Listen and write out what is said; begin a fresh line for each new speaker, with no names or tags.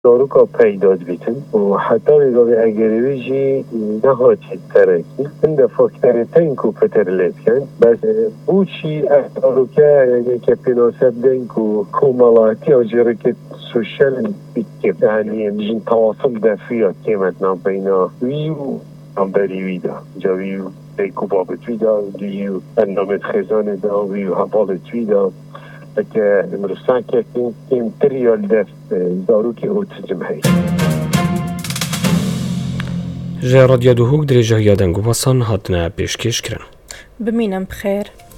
دارو کا پیداد بیتن و حتی اگه اگریویجی نهاتی ترکی این فاکتر تنکو پترلیت کن بس بوچی دارو که پیناسب دنکو کمالاتی آجره که سوشل بیتیم یعنی بیشن تواصل دفیات کمت نام بینا ویو نام بری ویدا جا ویو دیکو بابت ویدا ویو اندامت خزانه دا ویو حبالت ویدا که امروزان که این تریال دست دارو که اوتیزم هست.
جا رادیو دوهوک درجه یادن گواسان هاتنا پیشکش کرن.
بمینم بخیر.